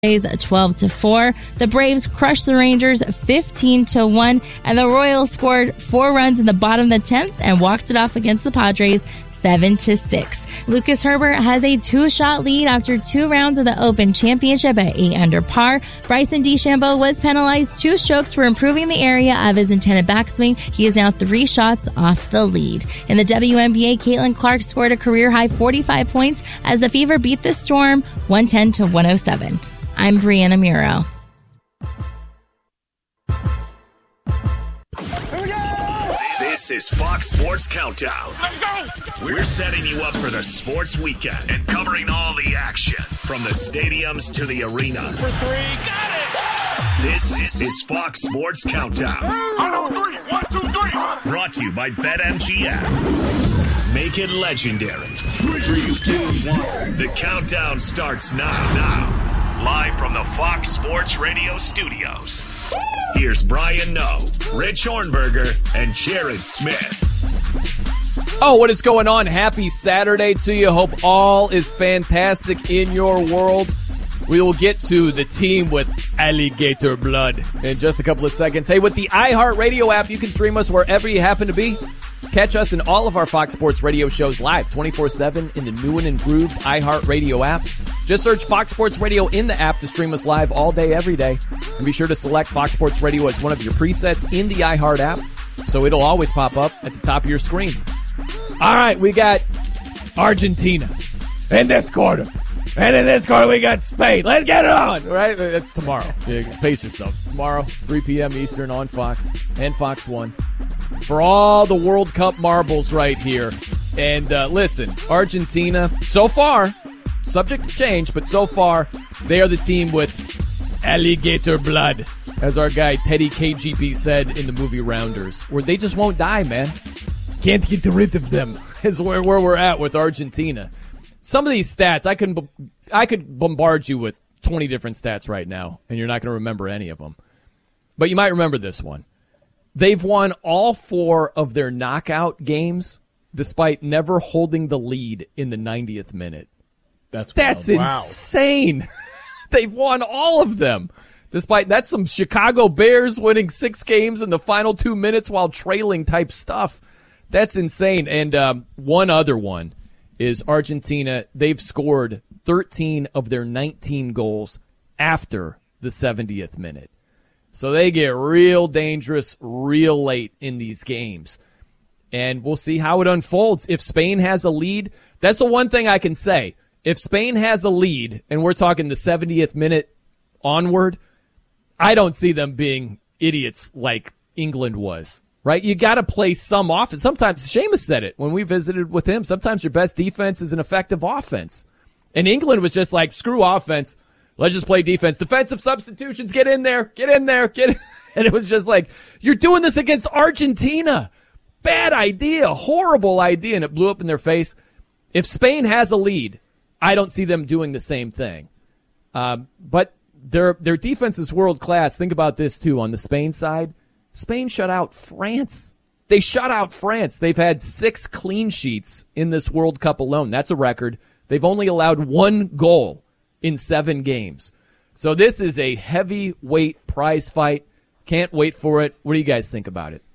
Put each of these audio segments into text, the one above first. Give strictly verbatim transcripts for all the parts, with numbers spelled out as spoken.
twelve to four. The Braves crushed the Rangers fifteen to one, and the Royals scored four runs in the bottom of the tenth and walked it off against the Padres seven to six. Lucas Herbert has a two-shot lead after two rounds of the Open Championship at eight under par. Bryson DeChambeau was penalized two strokes for improving the area of his intended backswing. He is now three shots off the lead. In the W N B A, Caitlin Clark scored a career-high forty-five points as the Fever beat the Storm one ten to one oh seven. I'm Brianna Muro. This is Fox Sports Countdown. Let's go! We're setting you up for the sports weekend and covering all the action from the stadiums to the arenas. For three, got it! This is Fox Sports Countdown. One, two, three, one, two, three. Brought to you by BetMGM. Make it legendary. Three, two, one. The countdown starts now. Now. Live from the Fox Sports Radio studios. Here's Brian Noe, Rich Hornberger, and Jared Smith. Oh, what is going on? Happy Saturday to you. Hope all is fantastic in your world. We will get to the team with alligator blood in just a couple of seconds. Hey, with the iHeartRadio app, you can stream us wherever you happen to be. Catch us in all of our Fox Sports Radio shows live twenty-four seven in the new and improved iHeartRadio app. Just search Fox Sports Radio in the app to stream us live all day, every day. And be sure to select Fox Sports Radio as one of your presets in the iHeart app, so it'll always pop up at the top of your screen. All right, we got Argentina in this quarter. And in this quarter, we got Spain. Let's get it on, right? That's tomorrow. Pace yourselves. Tomorrow, three p.m. Eastern on Fox and Fox one. For all the World Cup marbles right here. And uh, listen, Argentina, so far, subject to change, but so far, they are the team with alligator blood, as our guy Teddy K G B said in the movie Rounders, where they just won't die, man. Can't get rid of them, is where, where we're at with Argentina. Some of these stats, I can I could bombard you with twenty different stats right now, and you're not going to remember any of them. But you might remember this one. They've won all four of their knockout games despite never holding the lead in the ninetieth minute. That's That's wild. insane. Wow. They've won all of them. Despite that's some Chicago Bears winning six games in the final two minutes while trailing type stuff. That's insane. And um, one other one is Argentina. They've scored thirteen of their nineteen goals after the seventieth minute. So they get real dangerous real late in these games. And we'll see how it unfolds. If Spain has a lead, that's the one thing I can say. If Spain has a lead, and we're talking the seventieth minute onward, I don't see them being idiots like England was. Right? You got to play some offense. Sometimes, Seamus said it when we visited with him, sometimes your best defense is an effective offense. And England was just like, screw offense. Let's just play defense. Defensive substitutions, get in there, get in there, get in. And it was just like, you're doing this against Argentina. Bad idea, horrible idea, and it blew up in their face. If Spain has a lead, I don't see them doing the same thing. Um, but their their defense is world-class. Think about this, too. On the Spain side, Spain shut out France. They shut out France. They've had six clean sheets in this World Cup alone. That's a record. They've only allowed one goal in seven games. So this is a heavyweight prize fight. Can't wait for it. What do you guys think about it?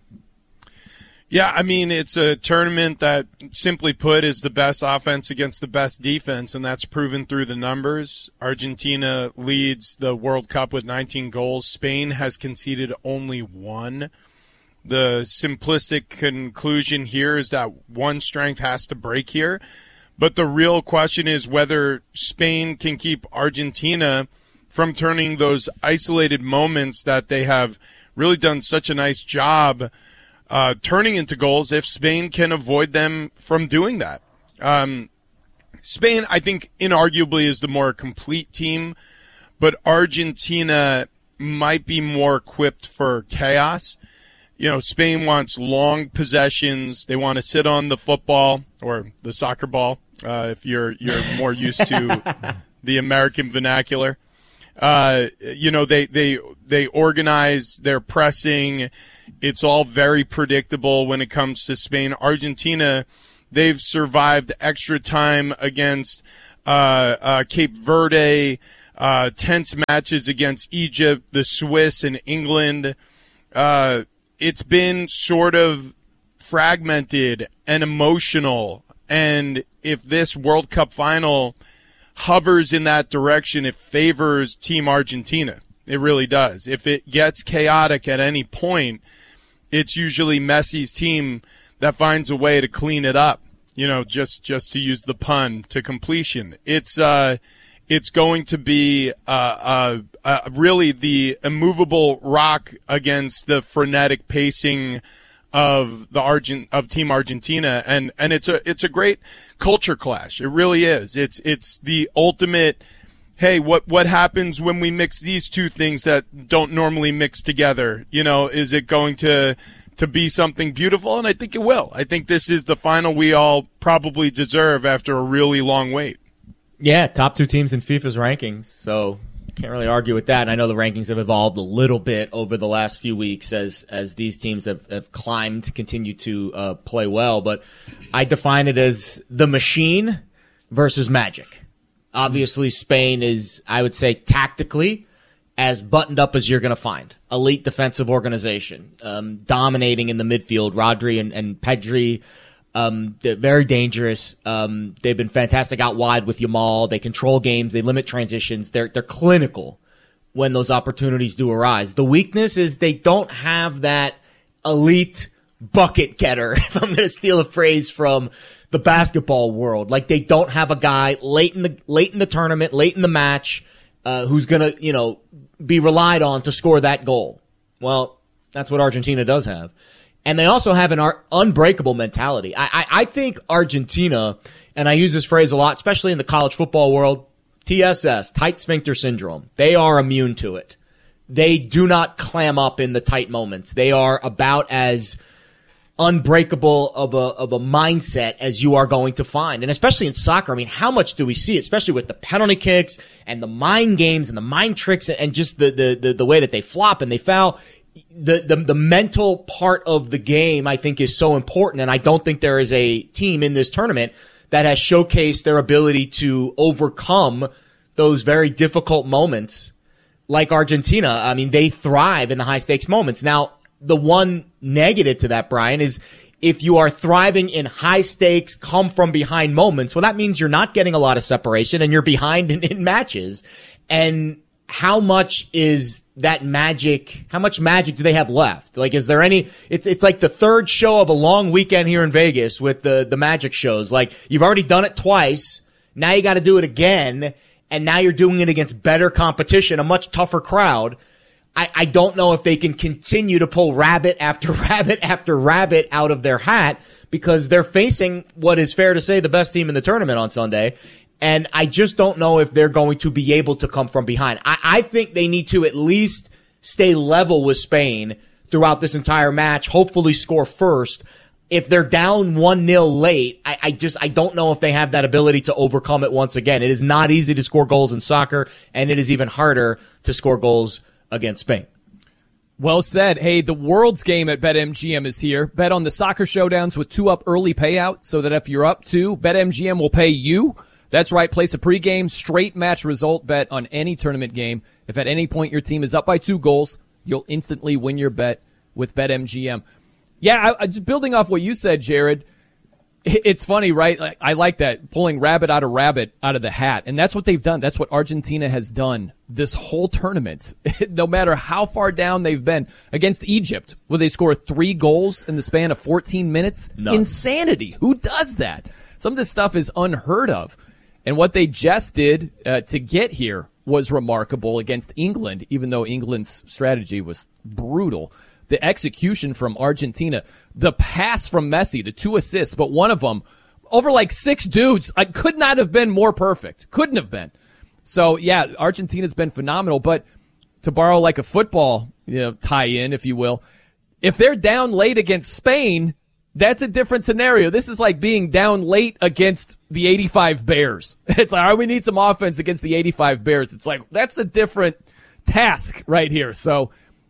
Yeah, I mean, it's a tournament that, simply put, is the best offense against the best defense, and that's proven through the numbers. Argentina leads the World Cup with nineteen goals. Spain has conceded only one. The simplistic conclusion here is that one strength has to break here. But the real question is whether Spain can keep Argentina from turning those isolated moments that they have really done such a nice job uh, turning into goals, if Spain can avoid them from doing that. Um, Spain, I think, inarguably is the more complete team, but Argentina might be more equipped for chaos. You know, Spain wants long possessions. They want to sit on the football or the soccer ball, uh, if you're you're more used to the American vernacular. Uh, you know, they, they, they organize their pressing. It's all very predictable when it comes to Spain. Argentina, they've survived extra time against uh, uh, Cape Verde. uh, tense matches against Egypt, the Swiss, and England. Uh, it's been sort of fragmented and emotional. And if this World Cup final hovers in that direction, it favors Team Argentina. It really does. If it gets chaotic at any point, it's usually Messi's team that finds a way to clean it up. You know, just, just to use the pun, to completion. It's uh, it's going to be uh, uh, uh, really the immovable rock against the frenetic pacing of the Argent of Team Argentina, and and it's a it's a great culture clash. It really is. It's it's the ultimate. Hey, what what happens when we mix these two things that don't normally mix together? You know, is it going to to be something beautiful? And I think it will. I think this is the final we all probably deserve after a really long wait. Yeah, top two teams in FIFA's rankings, so can't really argue with that. And I know the rankings have evolved a little bit over the last few weeks as as these teams have, have climbed, continue to uh, play well. But I define it as the machine versus magic. Obviously, Spain is, I would say, tactically as buttoned up as you're going to find. Elite defensive organization, um, dominating in the midfield. Rodri and, and Pedri, um, they're very dangerous. Um, they've been fantastic out wide with Yamal. They control games. They limit transitions. They're they're clinical when those opportunities do arise. The weakness is they don't have that elite bucket getter, if I'm going to steal a phrase from the basketball world. Like, they don't have a guy late in the late in the tournament, late in the match, uh, who's going to, you know, be relied on to score that goal. Well, that's what Argentina does have. And they also have an ar- unbreakable mentality. I, I, I think Argentina, and I use this phrase a lot, especially in the college football world, T S S, tight sphincter syndrome. They are immune to it. They do not clam up in the tight moments. They are about as unbreakable of a of a mindset as you are going to find. And especially in soccer, I mean, how much do we see, especially with the penalty kicks and the mind games and the mind tricks and just the the the, the way that they flop and they foul. The, the the mental part of the game, I think, is so important, and I don't think there is a team in this tournament that has showcased their ability to overcome those very difficult moments like Argentina. I mean, they thrive in the high-stakes moments. Now, the one negative to that, Brian, is if you are thriving in high-stakes, come-from-behind moments, well, that means you're not getting a lot of separation, and you're behind in, in matches. And how much is that magic, how much magic do they have left? Like, is there any, it's, it's like the third show of a long weekend here in Vegas with the, the magic shows. Like, you've already done it twice. Now you got to do it again. And now you're doing it against better competition, a much tougher crowd. I, I don't know if they can continue to pull rabbit after rabbit after rabbit out of their hat because they're facing what is fair to say the best team in the tournament on Sunday. And I just don't know if they're going to be able to come from behind. I, I think they need to at least stay level with Spain throughout this entire match, hopefully score first. If they're down one nil late, I, I just, I don't know if they have that ability to overcome it once again. It is not easy to score goals in soccer, and it is even harder to score goals against Spain. Well said. Hey, the World's Game at BetMGM is here. Bet on the soccer showdowns with two up early payout so that if you're up two, BetMGM will pay you. That's right. Place a pregame straight match result bet on any tournament game. If at any point your team is up by two goals, you'll instantly win your bet with BetMGM. Yeah, I, I, just building off what you said, Jared, it, it's funny, right? Like, I like that, pulling rabbit out of rabbit out of the hat. And that's what they've done. That's what Argentina has done this whole tournament. No matter how far down they've been. Against Egypt, where they score three goals in the span of fourteen minutes. None. Insanity. Who does that? Some of this stuff is unheard of. And what they just did uh, to get here was remarkable against England, even though England's strategy was brutal. The execution from Argentina, the pass from Messi, the two assists, but one of them over like six dudes, I could not have been more perfect. Couldn't have been. So, yeah, Argentina's been phenomenal. But to borrow like a football, you know, tie-in, if you will, if they're down late against Spain, that's a different scenario. This is like being down late against the eighty-five Bears. It's like, all right, we need some offense against the eighty-five Bears. It's like, that's a different task right here. So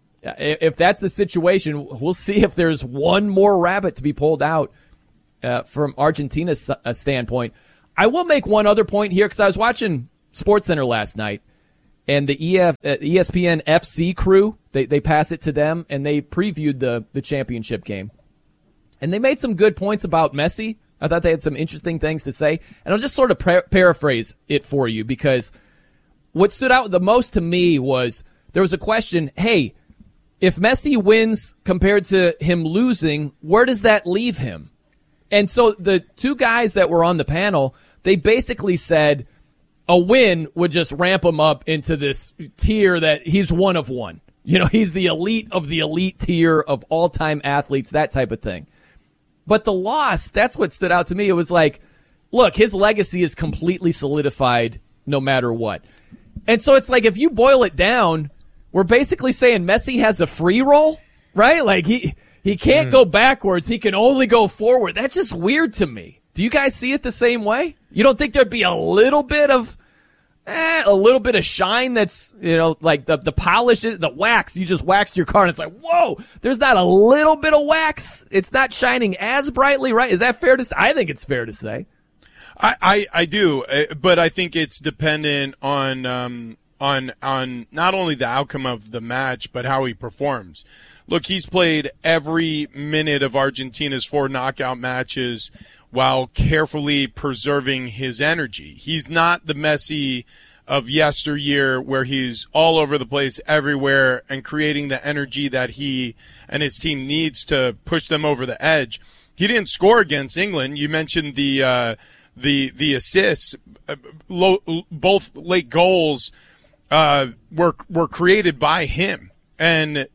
if that's the situation, we'll see if there's one more rabbit to be pulled out uh, from Argentina's uh, standpoint. I will make one other point here because I was watching SportsCenter last night, and the E F, uh, E S P N F C crew, they, they pass it to them, and they previewed the, the championship game. And they made some good points about Messi. I thought they had some interesting things to say. And I'll just sort of par- paraphrase it for you, because what stood out the most to me was there was a question, hey, if Messi wins compared to him losing, where does that leave him? And so the two guys that were on the panel, they basically said a win would just ramp him up into this tier that he's one of one. You know, he's the elite of the elite tier of all-time athletes, that type of thing. But the loss, that's what stood out to me. It was like, look, his legacy is completely solidified no matter what. And so it's like, if you boil it down, we're basically saying Messi has a free roll, right? Like he, he can't mm. go backwards. He can only go forward. That's just weird to me. Do you guys see it the same way? You don't think there'd be a little bit of, eh, a little bit of shine that's, you know, like the, the polish, the wax, you just waxed your car and it's like, whoa, there's not a little bit of wax. It's not shining as brightly, right? Is that fair to say? I think it's fair to say. I, I, I do, but I think it's dependent on, um, on, on not only the outcome of the match, but how he performs. Look, he's played every minute of Argentina's four knockout matches while carefully preserving his energy. He's not the Messi of yesteryear where he's all over the place everywhere and creating the energy that he and his team needs to push them over the edge. He didn't score against England. You mentioned the, uh, the, the assists, uh, low, both late goals, uh, were, were created by him. And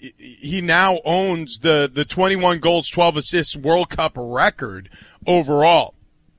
he now owns the, the twenty-one goals, twelve assists World Cup record overall.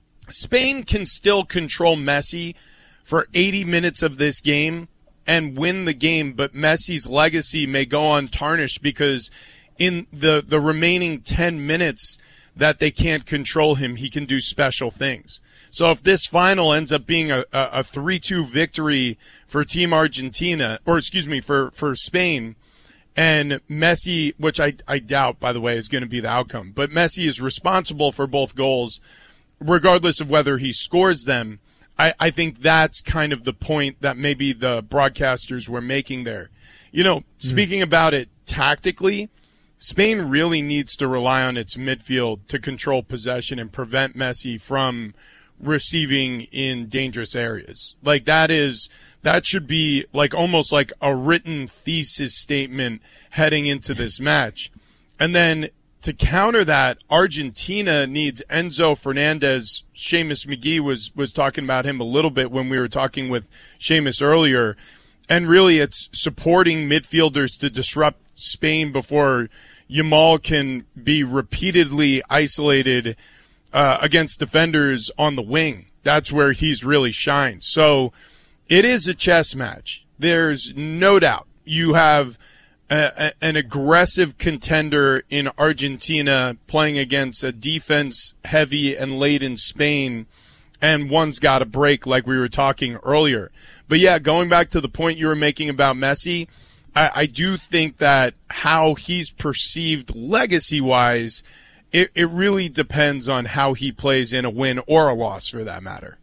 Spain can still control Messi for eighty minutes of this game and win the game, but Messi's legacy may go untarnished because in the, the remaining ten minutes that they can't control him, he can do special things. So if this final ends up being a, a three two victory for Team Argentina, or excuse me, for, for Spain, and Messi, which I, I doubt, by the way, is going to be the outcome, but Messi is responsible for both goals, regardless of whether he scores them, I, I think that's kind of the point that maybe the broadcasters were making there. You know, mm-hmm. speaking about it tactically, Spain really needs to rely on its midfield to control possession and prevent Messi from receiving in dangerous areas. Like that is, that should be like almost like a written thesis statement heading into this match. And then to counter that, Argentina needs Enzo Fernandez. Seamus McGee was, was talking about him a little bit when we were talking with Seamus earlier. And really it's supporting midfielders to disrupt Spain before Yamal can be repeatedly isolated uh, against defenders on the wing. That's where he's really shined. So it is a chess match. There's no doubt. You have a, a, an aggressive contender in Argentina playing against a defense-heavy and laden Spain, and one's got to break like we were talking earlier. But, yeah, going back to the point you were making about Messi, I, I do think that how he's perceived legacy-wise, it, it really depends on how he plays in a win or a loss for that matter.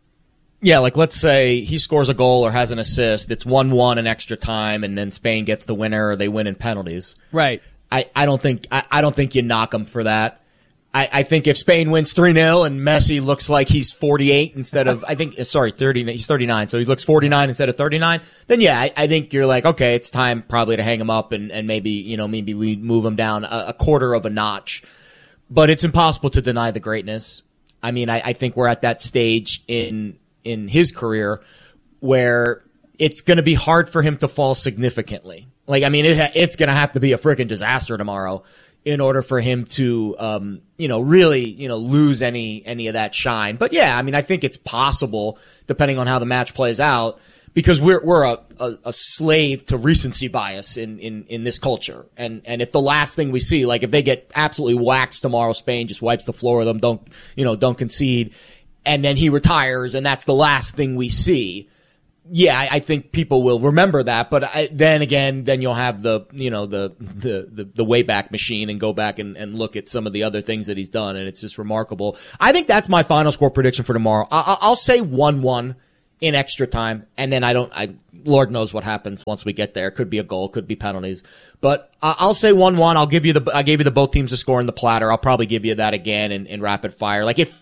Yeah, like let's say he scores a goal or has an assist. It's one one in extra time, and then Spain gets the winner, or they win in penalties. Right. I, I don't think I, I don't think you knock him for that. I, I think if Spain wins three nil and Messi looks like he's forty-eight instead of, I think, sorry, thirty, he's thirty-nine, so he looks forty-nine instead of thirty-nine, then yeah, I, I think you're like, okay, it's time probably to hang him up and, and maybe, you know, maybe we move him down a, a quarter of a notch. But it's impossible to deny the greatness. I mean, I, I think we're at that stage in in his career where it's going to be hard for him to fall significantly. Like, I mean, it, it's going to have to be a freaking disaster tomorrow in order for him to, um, you know, really, you know, lose any, any of that shine. But yeah, I mean, I think it's possible depending on how the match plays out, because we're, we're a, a, a slave to recency bias in, in, in this culture. And, and if the last thing we see, like if they get absolutely waxed tomorrow, Spain just wipes the floor with them, don't, you know, don't concede, and then he retires, and that's the last thing we see. Yeah, I, I think people will remember that, but I, then again, then you'll have the, you know, the, the, the, the Wayback Machine and go back and, and look at some of the other things that he's done, and it's just remarkable. I think that's my final score prediction for tomorrow. I, I'll say one one in extra time, and then I don't. I Lord knows what happens once we get there. Could be a goal, could be penalties, but uh, I'll say one one. I'll give you the. I gave you the both teams to score in the platter. I'll probably give you that again in, in rapid fire. Like if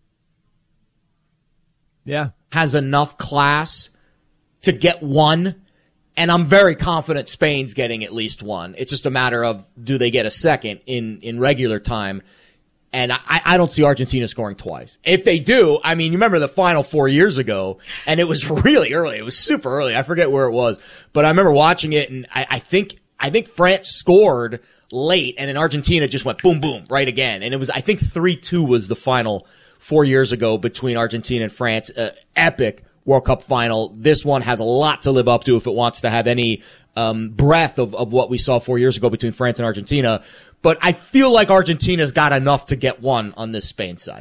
yeah has enough class to get one, and I'm very confident Spain's getting at least one. It's just a matter of do they get a second in in regular time. And I, I don't see Argentina scoring twice. If they do, I mean, you remember the final four years ago, and it was really early. It was super early. I forget where it was, but I remember watching it, and I, I think I think France scored late, and then Argentina just went boom, boom, right again. And it was, I think, three two was the final four years ago between Argentina and France. Uh, epic World Cup final. This one has a lot to live up to if it wants to have any um, breath of, of what we saw four years ago between France and Argentina. But I feel like Argentina's got enough to get one on this Spain side.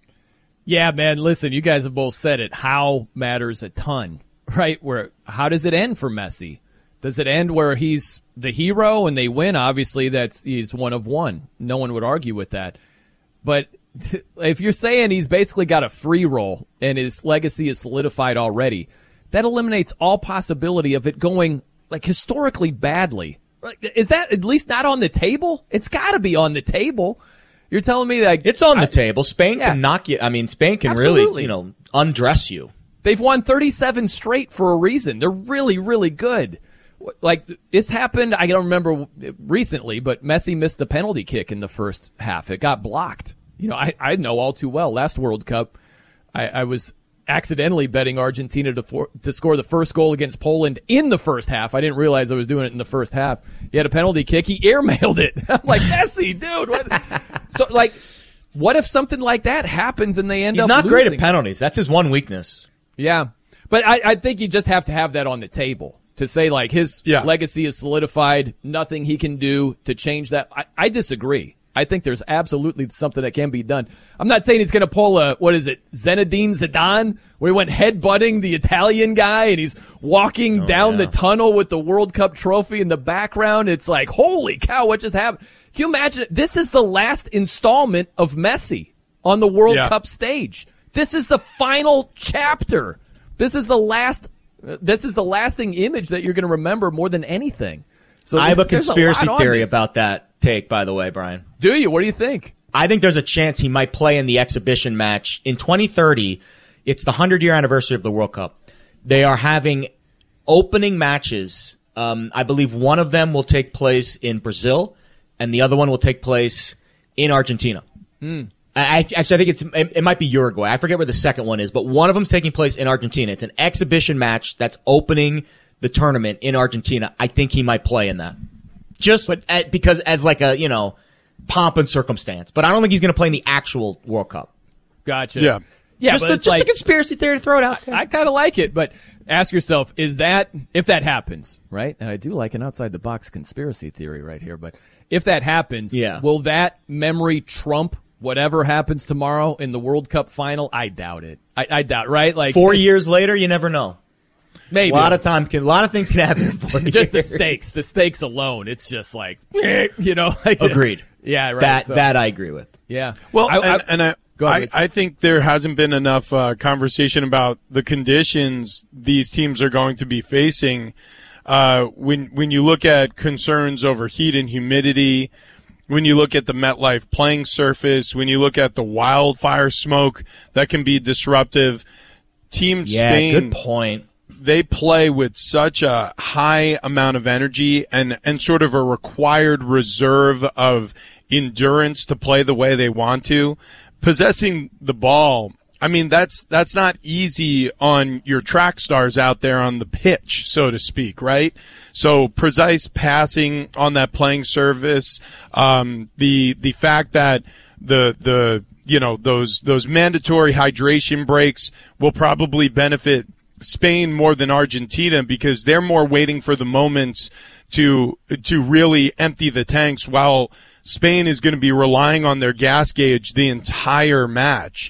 Yeah, man, listen, you guys have both said it. How matters a ton, right? Where how does it end for Messi? Does it end where he's the hero and they win? Obviously, that's he's one of one. No one would argue with that. But t- if you're saying he's basically got a free roll and his legacy is solidified already, that eliminates all possibility of it going like historically badly. Is that at least not on the table? It's got to be on the table. You're telling me that it's on the I, table. Spain yeah. can knock you. I mean, Spain can Absolutely. really, you know, undress you. They've won thirty-seven straight for a reason. They're really, really good. Like this happened, I don't remember recently, but Messi missed the penalty kick in the first half. It got blocked. You know, I, I know all too well. Last World Cup, I, I was accidentally betting Argentina to for, to score the first goal against Poland in the first half. I didn't realize I was doing it in the first half. He had a penalty kick. He airmailed it. I'm like, Messi, dude. What? So, like, what if something like that happens and they end He's up not losing? great at penalties. That's his one weakness. Yeah. But I, I think you just have to have that on the table to say, like, his yeah. legacy is solidified, nothing he can do to change that. I, I disagree. I think there's absolutely something that can be done. I'm not saying he's going to pull a, what is it, Zinedine Zidane, where he went headbutting the Italian guy and he's walking oh, down yeah. the tunnel with the World Cup trophy in the background. It's like, holy cow, what just happened? Can you imagine it? This is the last installment of Messi on the World yeah. Cup stage. This is the final chapter. This is the last, this is the lasting image that you're going to remember more than anything. So I have a there's conspiracy a lot on theory this. about that take, by the way, Brian. Do you? What do you think? I think there's a chance he might play in the exhibition match. In twenty thirty, it's the hundred-year anniversary of the World Cup. They are having opening matches. Um, I believe one of them will take place in Brazil, and the other one will take place in Argentina. Mm. I, actually, I think it's it, it might be Uruguay. I forget where the second one is, but one of them's taking place in Argentina. It's an exhibition match that's opening the tournament in Argentina. I think he might play in that. Just but, uh, because as like a, you know, pomp and circumstance. But I don't think he's going to play in the actual World Cup. Gotcha. Yeah. Yeah, just but a, it's just like, a conspiracy theory to throw it out there. I, I kind of like it, but ask yourself, is that, if that happens, right? And I do like an outside-the-box conspiracy theory right here, but if that happens, yeah. will that memory trump whatever happens tomorrow in the World Cup final? I doubt it. I, I doubt, right? Like Four years later, you never know. Maybe. A lot of time can, a lot of things can happen in four years. Just the stakes, the stakes alone. It's just like, you know. Like, Agreed. Yeah, right. That so, that I agree with. yeah. Well, I, and, I, and I, go I, ahead. I think there hasn't been enough uh, conversation about the conditions these teams are going to be facing. Uh, when when you look at concerns over heat and humidity, when you look at the MetLife playing surface, when you look at the wildfire smoke that can be disruptive, Team Yeah, Spain, good point. they play with such a high amount of energy and, and sort of a required reserve of endurance to play the way they want to. Possessing the ball, I mean, that's that's not easy on your track stars out there on the pitch, so to speak, right? So precise passing on that playing surface, um, the the fact that the the you know those those mandatory hydration breaks will probably benefit Spain more than Argentina because they're more waiting for the moments to to really empty the tanks, while Spain is going to be relying on their gas gauge the entire match.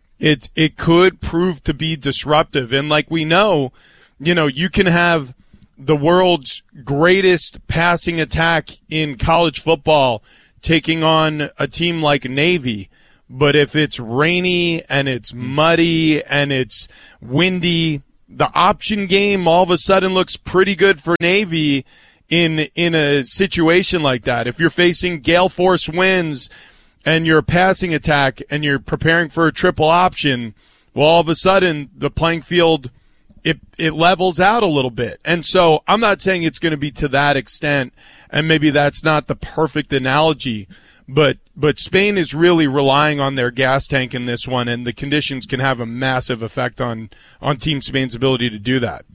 It it could prove to be disruptive, and like we know, you know, you can have the world's greatest passing attack in college football taking on a team like Navy, But if it's rainy and it's muddy and it's windy, the option game all of a sudden looks pretty good for Navy in in a situation like that. If you're facing gale force winds and you're a passing attack and you're preparing for a triple option, well, all of a sudden the playing field, it it levels out a little bit. And so I'm not saying it's going to be to that extent, and maybe that's not the perfect analogy, but but Spain is really relying on their gas tank in this one, and the conditions can have a massive effect on, on Team Spain's ability to do that.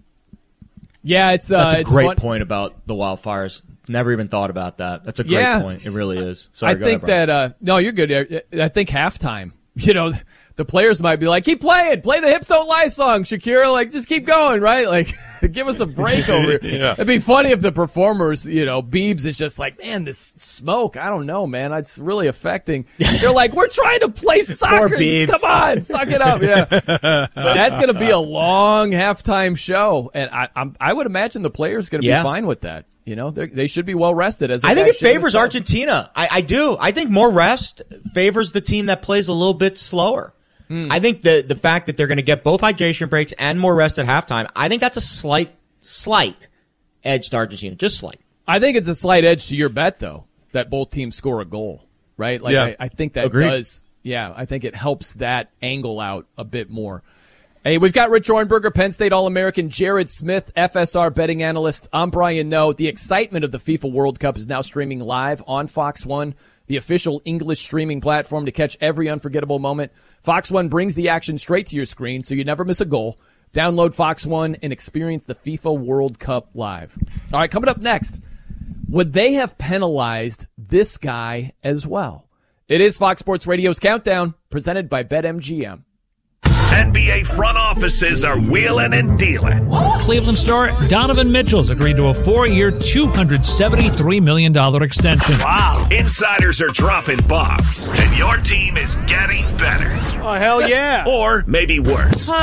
Yeah, it's uh, that's a it's great fun. point about the wildfires. Never even thought about that. That's a great Yeah. point. It really is. Sorry, I go think ahead, Brian. that uh, no, you're good. I think halftime. You know, the players might be like, "Keep playing, play the Hips Don't Lie song, Shakira. Like, just keep going, right? Like, give us a break over." Yeah. It'd be funny if the performers, you know, Biebs is just like, "Man, this smoke. I don't know, man. It's really affecting." They're like, "We're trying to play soccer. Biebs. Come on, suck it up." Yeah, but that's going to be a long halftime show, and I, I'm, I would imagine the players going to Yeah. be fine with that. You know, They're, they should be well rested. As a I think guy it shooting favors this up. Argentina. I, I do. I think more rest favors the team that plays a little bit slower. Hmm. I think the the fact that they're going to get both hydration breaks and more rest at halftime, I think that's a slight, slight edge to Argentina. Just slight. I think it's a slight edge to your bet, though, that both teams score a goal, right? Like, Yeah. I, I think that Agreed. does, yeah, I think it helps that angle out a bit more. Hey, we've got Rich Orenberger, Penn State All-American, Jared Smith, F S R betting analyst. I'm Brian Noe. The excitement of the FIFA World Cup is now streaming live on Fox One, the official English streaming platform to catch every unforgettable moment. Fox One brings the action straight to your screen, so you never miss a goal. Download Fox One and experience the FIFA World Cup live. All right, coming up next, would they have penalized this guy as well? It is Fox Sports Radio's Countdown, presented by BetMGM. N B A front offices are wheeling and dealing. Cleveland star Donovan Mitchell's agreed to a four-year, two hundred seventy-three million dollars extension. Wow. Insiders are dropping bombs, and your team is getting better. Oh, hell yeah. Or maybe worse. We've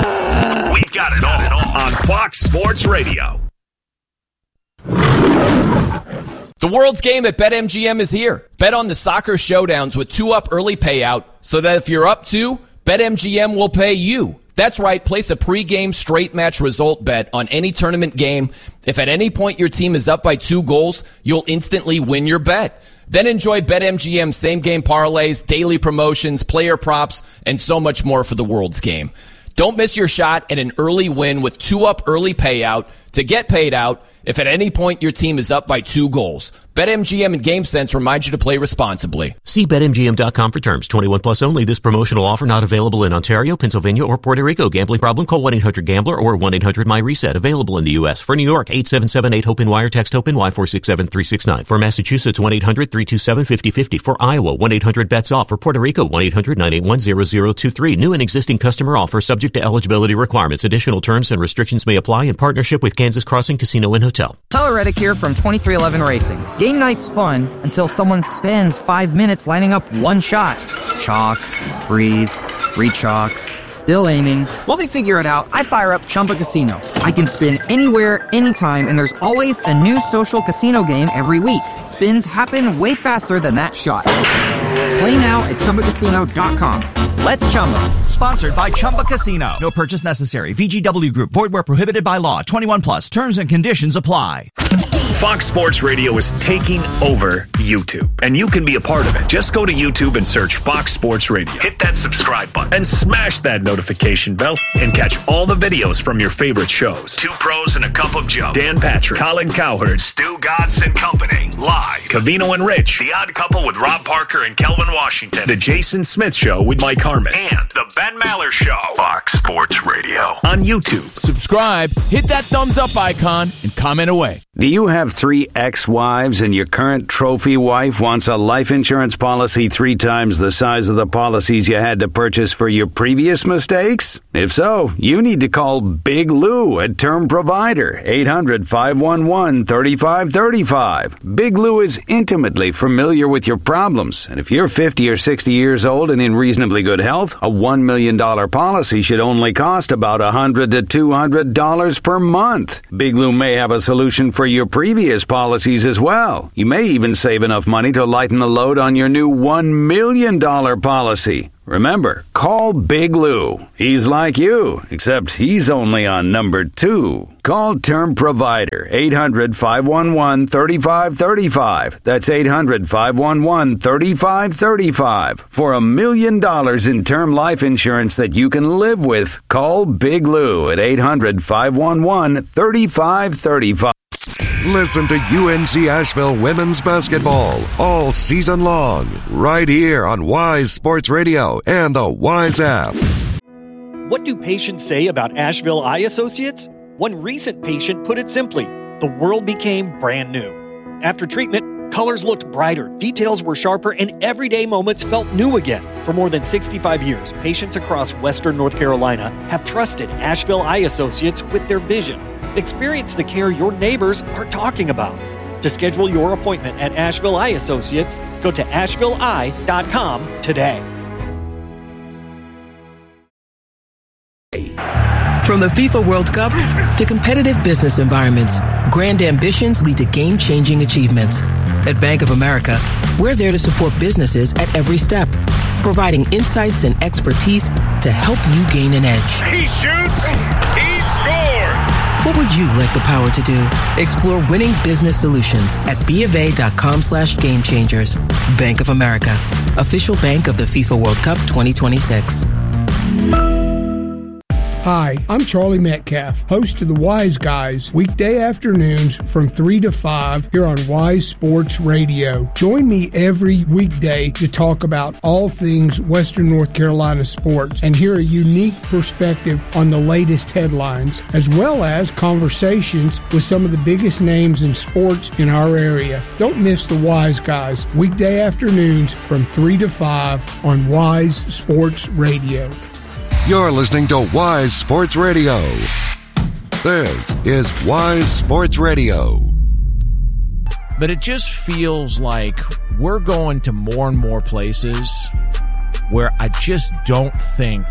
got it all on Fox Sports Radio. The world's game at BetMGM is here. Bet on the soccer showdowns with two-up early payout so that if you're up two, BetMGM will pay you. That's right. Place a pregame straight match result bet on any tournament game. If at any point your team is up by two goals, you'll instantly win your bet. Then enjoy BetMGM same-game parlays, daily promotions, player props, and so much more for the world's game. Don't miss your shot at an early win with two-up early payout to get paid out if at any point your team is up by two goals. BetMGM and GameSense remind you to play responsibly. See Bet M G M dot com for terms. twenty-one plus only. This promotional offer not available in Ontario, Pennsylvania, or Puerto Rico. Gambling problem? Call one eight hundred gambler or one eight hundred my reset. Available in the U S. For New York, eight seven seven eight hope N Y or text HOPE-N Y four six seven three six nine. For Massachusetts, one eight hundred three two seven five zero five zero. For Iowa, one eight hundred bets off. For Puerto Rico, one eight hundred nine eight one zero zero two three. New and existing customer offer subject to eligibility requirements. Additional terms and restrictions may apply in partnership with Kansas Crossing Casino and Hotel. Tyler Reddick here from twenty-three eleven Racing. Game night's fun until someone spends five minutes lining up one shot. Chalk, breathe, re-chalk, still aiming. While they figure it out, I fire up Chumba Casino. I can spin anywhere, anytime, and there's always a new social casino game every week. Spins happen way faster than that shot. Play now at Chumba Casino dot com. Let's Chumba. Sponsored by Chumba Casino. No purchase necessary. V G W Group. Void where prohibited by law. twenty-one plus. Terms and conditions apply. Fox Sports Radio is taking over YouTube, and you can be a part of it. Just go to YouTube and search Fox Sports Radio. Hit that subscribe button and smash that notification bell and catch all the videos from your favorite shows. Two Pros and a Cup of Joe. Dan Patrick, Colin Cowherd, Stu Godson and Company. Live. Cavino and Rich. The Odd Couple with Rob Parker and Kelvin Washington. The Jason Smith Show with Mike Harmon. And The Ben Maller Show. Fox Sports Radio. On YouTube. Subscribe, hit that thumbs up icon, and comment away. Do you have three ex-wives and your current trophy wife wants a life insurance policy three times the size of the policies you had to purchase for your previous mistakes? If so, you need to call Big Lou at Term Provider, eight hundred, five one one, three five three five. Big Lou is intimately familiar with your problems, and if you're fifty or sixty years old and in reasonably good health, a one million dollars policy should only cost about one hundred to two hundred dollars per month. Big Lou may have a solution for your previous policies as well. You may even save enough money to lighten the load on your new one million dollars policy. Remember, call Big Lou. He's like you, except he's only on number two. Call Term Provider, eight hundred, five one one, three five three five. That's eight hundred, five one one, three five three five. For a million dollars in term life insurance that you can live with, call Big Lou at eight hundred, five one one, three five three five. Listen to U N C Asheville women's basketball all season long, right here on Wise Sports Radio and the Wise app. What do patients say about Asheville Eye Associates? One recent patient put it simply, the world became brand new. After treatment, colors looked brighter, details were sharper, and everyday moments felt new again. For more than sixty-five years, patients across Western North Carolina have trusted Asheville Eye Associates with their vision. Experience the care your neighbors are talking about. To schedule your appointment at Asheville Eye Associates, go to asheville eye dot com today. From the FIFA World Cup to competitive business environments, grand ambitions lead to game-changing achievements. At Bank of America, we're there to support businesses at every step, providing insights and expertise to help you gain an edge. He shoots, he scores! What would you like the power to do? Explore winning business solutions at bofa.com slash game changers. Bank of America, official bank of the FIFA World Cup twenty twenty-six. Hi, I'm Charlie Metcalf, host of the Wise Guys, weekday afternoons from three to five here on Wise Sports Radio. Join me every weekday to talk about all things Western North Carolina sports and hear a unique perspective on the latest headlines, as well as conversations with some of the biggest names in sports in our area. Don't miss the Wise Guys, weekday afternoons from three to five on Wise Sports Radio. You're listening to Wise Sports Radio. This is Wise Sports Radio. But it just feels like we're going to more and more places where I just don't think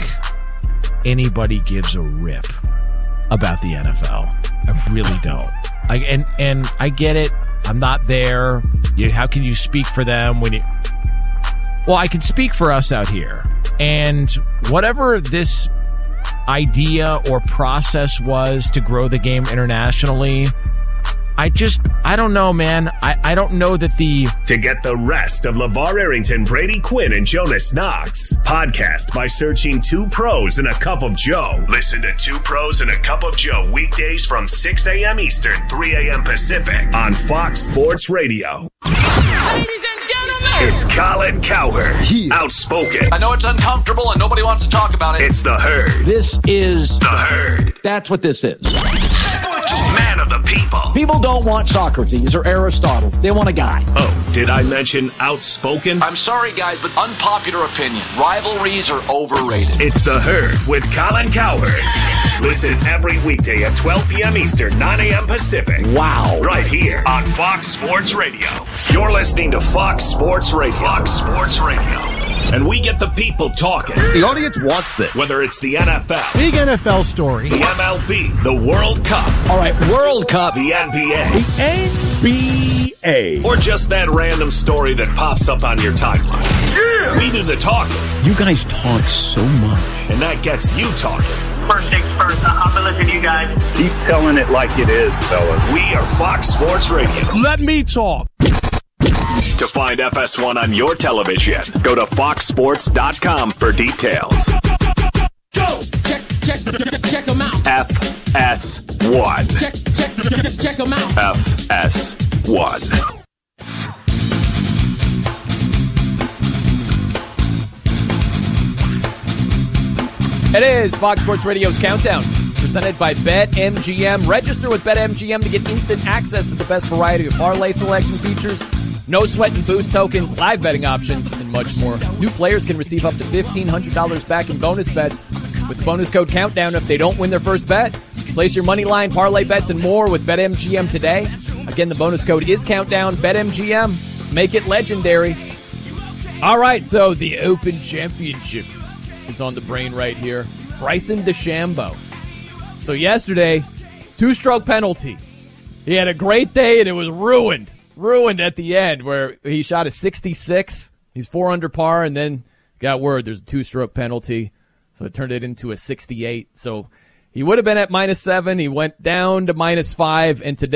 anybody gives a rip about the N F L. I really don't. I, and and I get it. I'm not there. You, how can you speak for them when you... Well, I can speak for us out here. And whatever this idea or process was to grow the game internationally, I just, I don't know, man. I, I don't know that the... To get the rest of LeVar Arrington, Brady Quinn, and Jonas Knox, podcast by searching Two Pros and a Cup of Joe. Listen to Two Pros and a Cup of Joe weekdays from six a.m. Eastern, three a.m. Pacific on Fox Sports Radio. Ladies and gentlemen, it's Colin Cowherd, yeah. Outspoken. I know it's uncomfortable and nobody wants to talk about it. It's The Herd. This is The Herd. That's what this is. Man of the people. People don't want Socrates or Aristotle. They want a guy. Oh, did I mention outspoken? I'm sorry, guys, but unpopular opinion. Rivalries are overrated. It's The Herd with Colin Cowherd. Listen every weekday at twelve p.m. Eastern, nine a.m. Pacific. Wow. Right here on Fox Sports Radio. You're listening to Fox Sports Radio. Fox Sports Radio. And we get the people talking. The audience wants this. Whether it's the N F L. Big N F L story. The M L B. The World Cup. All right, World Cup. The N B A. The N B A. Or just that random story that pops up on your timeline. Yeah. We do the talking. You guys talk so much. And that gets you talking. First things first, I've been listening to you guys. Keep telling it like it is, fellas. We are Fox Sports Radio. Let me talk. To find F S one on your television, go to fox sports dot com for details. Go! Check, check, check them out. F S one. Check, check, check them out. F S one. It is Fox Sports Radio's Countdown, presented by BetMGM. Register with BetMGM to get instant access to the best variety of parlay selection features, no sweat and boost tokens, live betting options, and much more. New players can receive up to fifteen hundred dollars back in bonus bets with the bonus code Countdown if they don't win their first bet. Place your money line, parlay bets, and more with BetMGM today. Again, the bonus code is Countdown. BetMGM. Make it legendary. All right, so the Open Championship is on the brain right here. Bryson DeChambeau. So yesterday, two-stroke penalty. He had a great day, and it was ruined. Ruined at the end where he shot a sixty-six. He's four under par, and then got word there's a two-stroke penalty, so it turned it into a sixty-eight. So he would have been at minus seven. He went down to minus five, and today